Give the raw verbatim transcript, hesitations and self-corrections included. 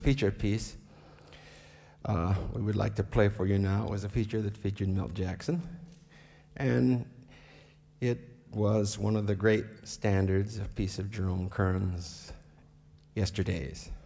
feature piece uh, we would like to play for you now was a feature that featured Milt Jackson, and it was one of the great standards, a piece of Jerome Kern's Yesterdays.